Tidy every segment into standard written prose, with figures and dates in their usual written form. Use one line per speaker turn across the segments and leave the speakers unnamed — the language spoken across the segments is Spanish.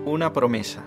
Una promesa.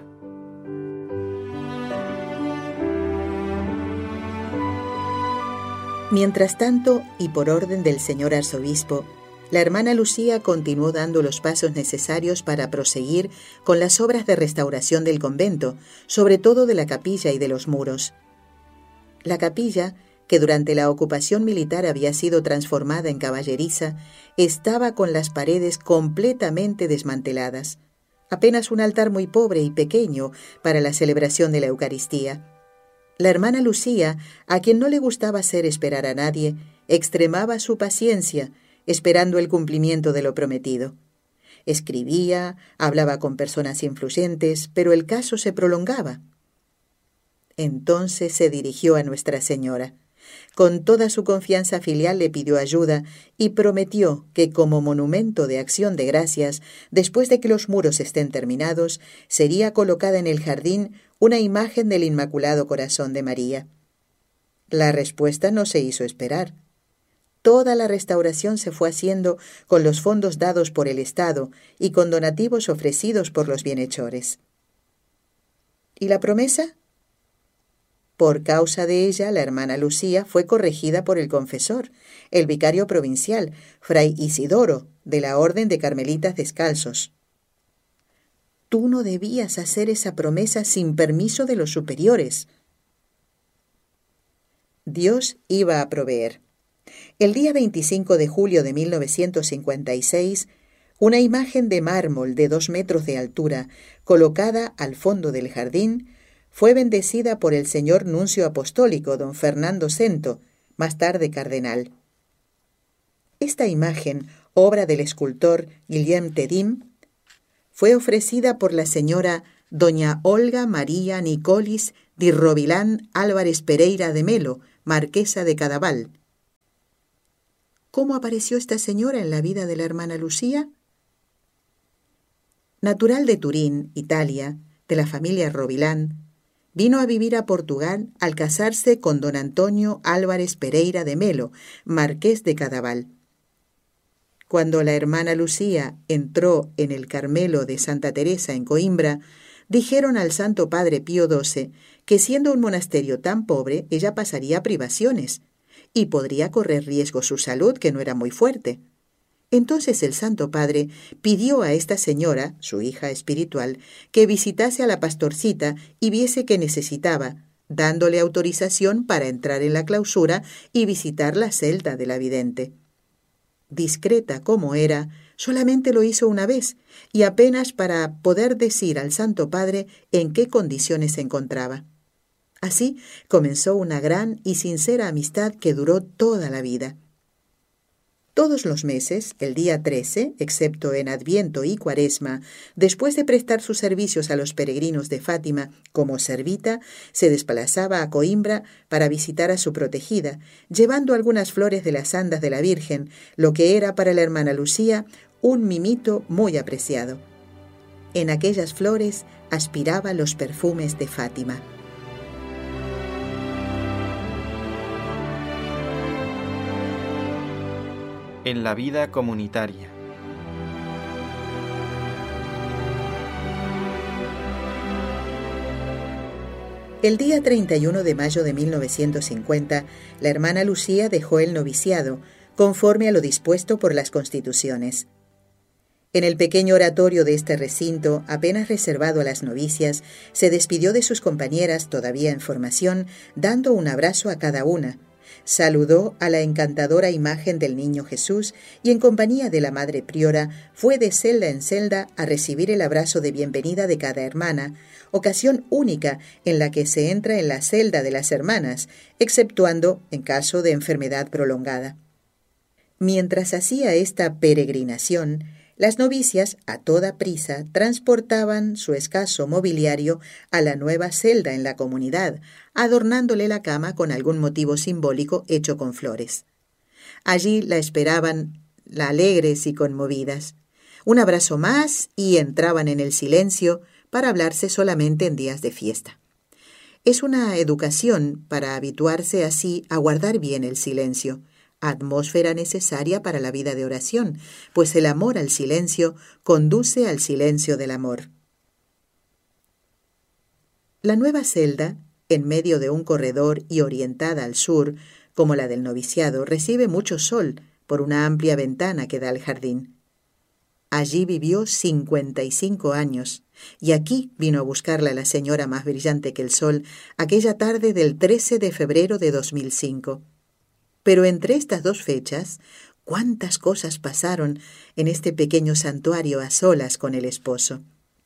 Mientras tanto, y por orden del señor arzobispo, la hermana Lucía continuó dando los pasos necesarios para proseguir con las obras de restauración del convento, sobre todo de la capilla y de los muros. La capilla, que durante la ocupación militar había sido transformada en caballeriza, estaba con las paredes completamente desmanteladas. Apenas un altar muy pobre y pequeño para la celebración de la Eucaristía. La hermana Lucía, a quien no le gustaba hacer esperar a nadie, extremaba su paciencia, esperando el cumplimiento de lo prometido. Escribía, hablaba con personas influyentes, pero el caso se prolongaba. Entonces se dirigió a Nuestra Señora. Con toda su confianza filial le pidió ayuda y prometió que como monumento de acción de gracias, después de que los muros estén terminados, sería colocada en el jardín una imagen del Inmaculado Corazón de María. La respuesta no se hizo esperar. Toda la restauración se fue haciendo con los fondos dados por el Estado y con donativos ofrecidos por los bienhechores. ¿Y la promesa? Por causa de ella, la hermana Lucía fue corregida por el confesor, el vicario provincial, fray Isidoro, de la Orden de Carmelitas Descalzos. Tú no debías hacer esa promesa sin permiso de los superiores. Dios iba a proveer. El día 25 de julio de 1956, una imagen de mármol de 2 metros de altura, colocada al fondo del jardín, fue bendecida por el señor nuncio apostólico, don Fernando Cento, más tarde cardenal. Esta imagen, obra del escultor Guillem Tedim, fue ofrecida por la señora doña Olga María Nicolis di Rovilán Álvarez Pereira de Melo, marquesa de Cadaval. ¿Cómo apareció esta señora en la vida de la hermana Lucía? Natural de Turín, Italia, de la familia Rovilán, vino a vivir a Portugal al casarse con don Antonio Álvarez Pereira de Melo, marqués de Cadaval. Cuando la hermana Lucía entró en el Carmelo de Santa Teresa en Coimbra, dijeron al Santo Padre Pío XII que siendo un monasterio tan pobre, ella pasaría privaciones y podría correr riesgo su salud, que no era muy fuerte. Entonces el Santo Padre pidió a esta señora, su hija espiritual, que visitase a la pastorcita y viese qué necesitaba, dándole autorización para entrar en la clausura y visitar la celda de la vidente. Discreta como era, solamente lo hizo una vez, y apenas para poder decir al Santo Padre en qué condiciones se encontraba. Así comenzó una gran y sincera amistad que duró toda la vida. Todos los meses, el día 13, excepto en Adviento y Cuaresma, después de prestar sus servicios a los peregrinos de Fátima como servita, se desplazaba a Coimbra para visitar a su protegida, llevando algunas flores de las andas de la Virgen, lo que era para la hermana Lucía un mimito muy apreciado. En aquellas flores aspiraba los perfumes de Fátima.
En la vida comunitaria.
El día 31 de mayo de 1950, la hermana Lucía dejó el noviciado, conforme a lo dispuesto por las constituciones. En el pequeño oratorio de este recinto, apenas reservado a las novicias, se despidió de sus compañeras todavía en formación, dando un abrazo a cada una. Saludó a la encantadora imagen del Niño Jesús y en compañía de la Madre Priora fue de celda en celda a recibir el abrazo de bienvenida de cada hermana, ocasión única en la que se entra en la celda de las hermanas, exceptuando en caso de enfermedad prolongada. Mientras hacía esta peregrinación, las novicias, a toda prisa, transportaban su escaso mobiliario a la nueva celda en la comunidad, adornándole la cama con algún motivo simbólico hecho con flores. Allí la esperaban alegres y conmovidas. Un abrazo más y entraban en el silencio para hablarse solamente en días de fiesta. Es una educación para habituarse así a guardar bien el silencio, atmósfera necesaria para la vida de oración, pues el amor al silencio conduce al silencio del amor. La nueva celda, en medio de un corredor y orientada al sur, como la del noviciado, recibe mucho sol por una amplia ventana que da al jardín. Allí vivió 55 años, y aquí vino a buscarla la señora más brillante que el sol aquella tarde del 13 de febrero de 2005. Pero entre estas dos fechas, cuántas cosas pasaron en este pequeño santuario a solas con el esposo.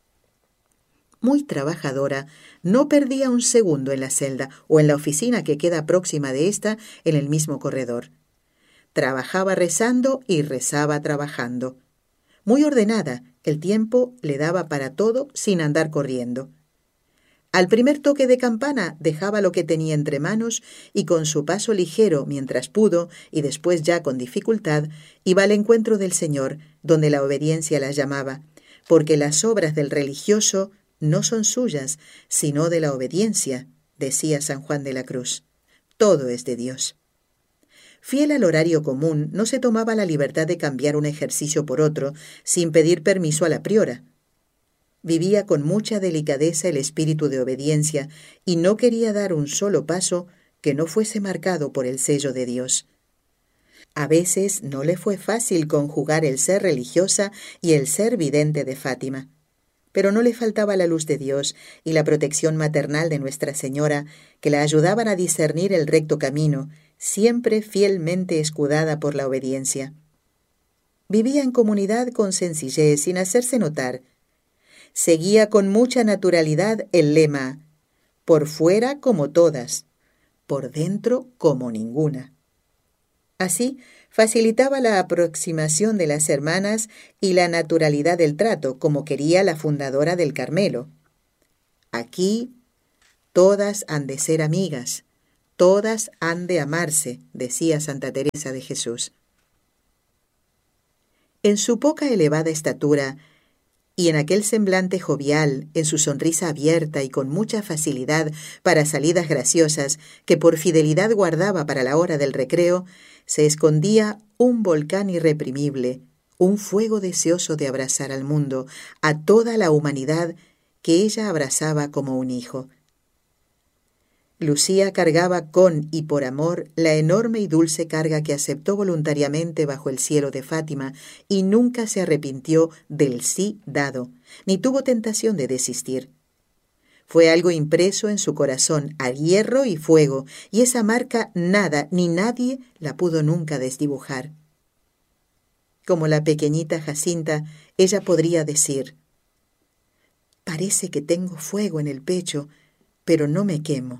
Muy trabajadora, no perdía un segundo en la celda o en la oficina que queda próxima de esta en el mismo corredor. Trabajaba rezando y rezaba trabajando. Muy ordenada, el tiempo le daba para todo sin andar corriendo. Al primer toque de campana dejaba lo que tenía entre manos y con su paso ligero mientras pudo y después ya con dificultad iba al encuentro del Señor, donde la obediencia la llamaba, porque las obras del religioso no son suyas, sino de la obediencia, decía San Juan de la Cruz. Todo es de Dios. Fiel al horario común, no se tomaba la libertad de cambiar un ejercicio por otro sin pedir permiso a la priora. Vivía con mucha delicadeza el espíritu de obediencia y no quería dar un solo paso que no fuese marcado por el sello de Dios. A veces no le fue fácil conjugar el ser religiosa y el ser vidente de Fátima, pero no le faltaba la luz de Dios y la protección maternal de Nuestra Señora, que la ayudaban a discernir el recto camino, siempre fielmente escudada por la obediencia. Vivía en comunidad con sencillez, sin hacerse notar. Seguía con mucha naturalidad el lema, por fuera como todas, por dentro como ninguna. Así, facilitaba la aproximación de las hermanas y la naturalidad del trato, como quería la fundadora del Carmelo. Aquí todas han de ser amigas, todas han de amarse, decía Santa Teresa de Jesús. En su poca elevada estatura y en aquel semblante jovial, en su sonrisa abierta y con mucha facilidad para salidas graciosas que por fidelidad guardaba para la hora del recreo, se escondía un volcán irreprimible, un fuego deseoso de abrazar al mundo, a toda la humanidad que ella abrazaba como un hijo. Lucía cargaba con y por amor la enorme y dulce carga que aceptó voluntariamente bajo el cielo de Fátima y nunca se arrepintió del sí dado, ni tuvo tentación de desistir. Fue algo impreso en su corazón a hierro y fuego, y esa marca nada ni nadie la pudo nunca desdibujar. Como la pequeñita Jacinta, ella podría decir: «Parece que tengo fuego en el pecho, pero no me quemo».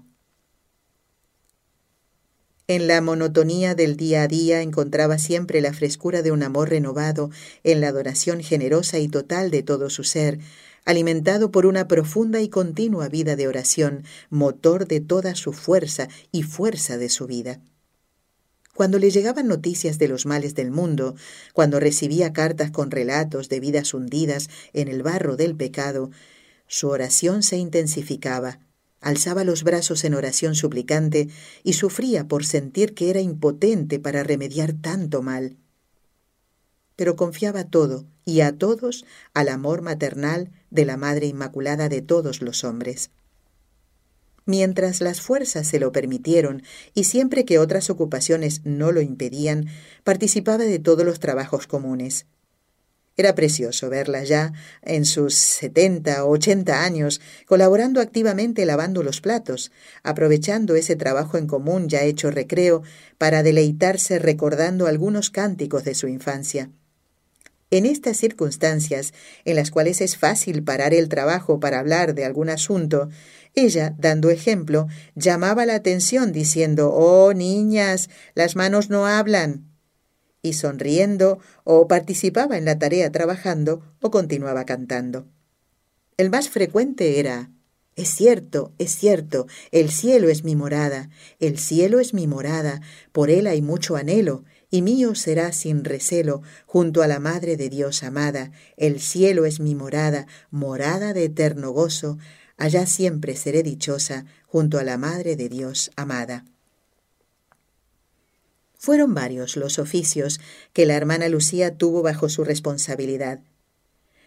En la monotonía del día a día encontraba siempre la frescura de un amor renovado en la adoración generosa y total de todo su ser, alimentado por una profunda y continua vida de oración, motor de toda su fuerza y fuerza de su vida. Cuando le llegaban noticias de los males del mundo, cuando recibía cartas con relatos de vidas hundidas en el barro del pecado, su oración se intensificaba. Alzaba los brazos en oración suplicante y sufría por sentir que era impotente para remediar tanto mal. Pero confiaba todo y a todos al amor maternal de la Madre Inmaculada de todos los hombres. Mientras las fuerzas se lo permitieron y siempre que otras ocupaciones no lo impedían, participaba de todos los trabajos comunes. Era precioso verla ya, en sus 70 o 80 años, colaborando activamente lavando los platos, aprovechando ese trabajo en común ya hecho recreo para deleitarse recordando algunos cánticos de su infancia. En estas circunstancias, en las cuales es fácil parar el trabajo para hablar de algún asunto, ella, dando ejemplo, llamaba la atención diciendo: «Oh, niñas, las manos no hablan», y sonriendo o participaba en la tarea trabajando o continuaba cantando. El más frecuente era: es cierto, el cielo es mi morada, el cielo es mi morada, por él hay mucho anhelo, y mío será sin recelo, junto a la Madre de Dios amada, el cielo es mi morada, morada de eterno gozo, allá siempre seré dichosa, junto a la Madre de Dios amada. Fueron varios los oficios que la hermana Lucía tuvo bajo su responsabilidad.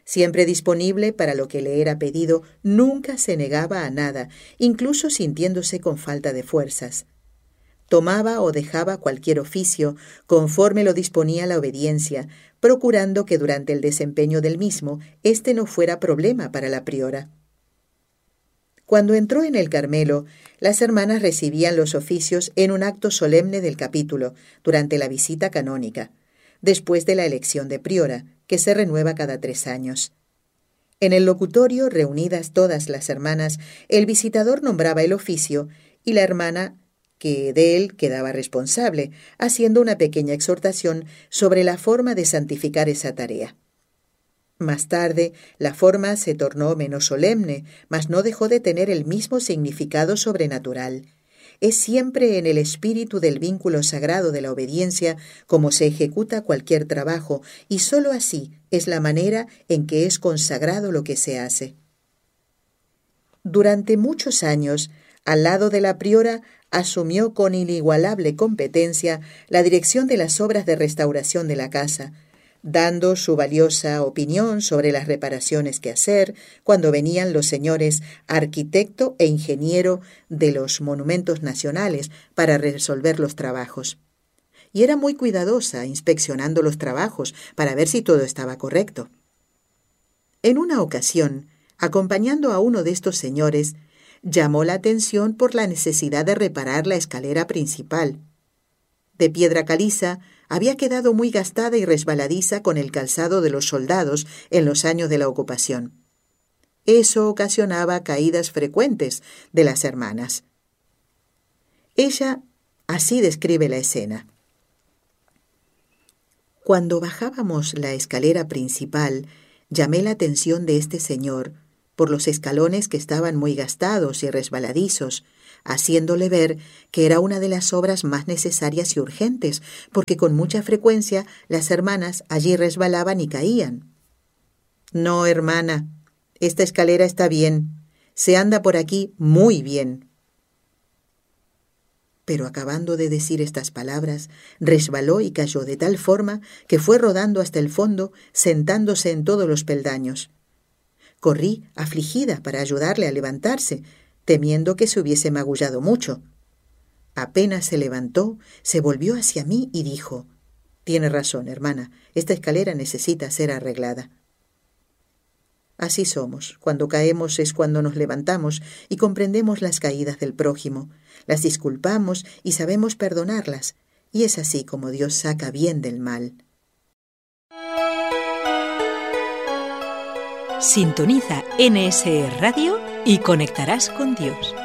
Siempre disponible para lo que le era pedido, nunca se negaba a nada, incluso sintiéndose con falta de fuerzas. Tomaba o dejaba cualquier oficio conforme lo disponía la obediencia, procurando que durante el desempeño del mismo éste no fuera problema para la priora. Cuando entró en el Carmelo, las hermanas recibían los oficios en un acto solemne del capítulo, durante la visita canónica, después de la elección de priora, que se renueva cada 3 años. En el locutorio, reunidas todas las hermanas, el visitador nombraba el oficio y la hermana que de él quedaba responsable, haciendo una pequeña exhortación sobre la forma de santificar esa tarea. Más tarde, la forma se tornó menos solemne, mas no dejó de tener el mismo significado sobrenatural. Es siempre en el espíritu del vínculo sagrado de la obediencia como se ejecuta cualquier trabajo, y sólo así es la manera en que es consagrado lo que se hace. Durante muchos años, al lado de la priora, asumió con inigualable competencia la dirección de las obras de restauración de la casa, dando su valiosa opinión sobre las reparaciones que hacer cuando venían los señores arquitecto e ingeniero de los monumentos nacionales para resolver los trabajos. Y era muy cuidadosa inspeccionando los trabajos para ver si todo estaba correcto. En una ocasión, acompañando a uno de estos señores, llamó la atención por la necesidad de reparar la escalera principal. De piedra caliza, había quedado muy gastada y resbaladiza con el calzado de los soldados en los años de la ocupación. Eso ocasionaba caídas frecuentes de las hermanas. Ella así describe la escena. Cuando bajábamos la escalera principal, llamé la atención de este señor por los escalones que estaban muy gastados y resbaladizos, haciéndole ver que era una de las obras más necesarias y urgentes, porque con mucha frecuencia las hermanas allí resbalaban y caían. «No, hermana, esta escalera está bien, se anda por aquí muy bien». Pero acabando de decir estas palabras, resbaló y cayó de tal forma que fue rodando hasta el fondo, sentándose en todos los peldaños. Corrí, afligida, para ayudarle a levantarse, temiendo que se hubiese magullado mucho. Apenas se levantó, se volvió hacia mí y dijo: «Tiene razón, hermana, esta escalera necesita ser arreglada». Así somos. Cuando caemos es cuando nos levantamos y comprendemos las caídas del prójimo, las disculpamos y sabemos perdonarlas, y es así como Dios saca bien del mal.
Sintoniza NSE Radio y conectarás con Dios.